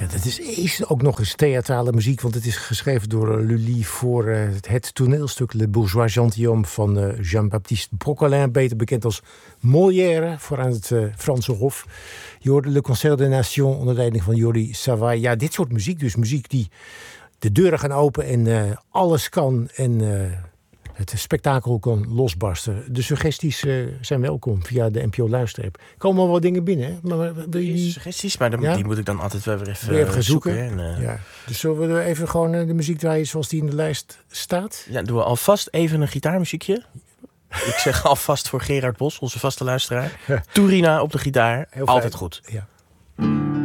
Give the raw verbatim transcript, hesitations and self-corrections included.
dat is, is ook nog eens theatrale muziek, want het is geschreven door Lully voor uh, het toneelstuk Le Bourgeois Gentilhomme van uh, Jean-Baptiste Broquelin, beter bekend als Molière, voor aan het uh, Franse Hof. Je hoorde Le Concert des Nations onder leiding van Jordi Savall. Ja, dit soort muziek, dus muziek die de deuren gaan open en uh, alles kan en uh, het spektakel kan losbarsten. De suggesties uh, zijn welkom via de N P O Luisterapp. Er komen al wat dingen binnen, hè? Maar wil je die... Suggesties, maar dan, ja? die moet ik dan altijd wel weer even, weer even gaan zoeken. zoeken en, uh... ja. Dus zullen we even gewoon uh, de muziek draaien zoals die in de lijst staat? Ja, doen we alvast even een gitaarmuziekje. Ik zeg alvast voor Gerard Bos, onze vaste luisteraar. Turina op de gitaar, altijd goed. Ja.